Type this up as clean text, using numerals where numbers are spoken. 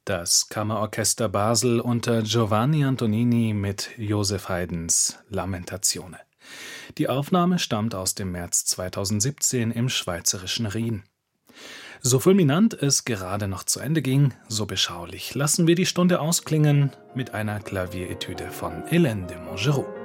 Das Kammerorchester Basel unter Giovanni Antonini mit Joseph Haydns Lamentazione. Die Aufnahme stammt aus dem März 2017 im schweizerischen Rien. So fulminant es gerade noch zu Ende ging, so beschaulich lassen wir die Stunde ausklingen mit einer Klavieretüde von Hélène de Montgeroux.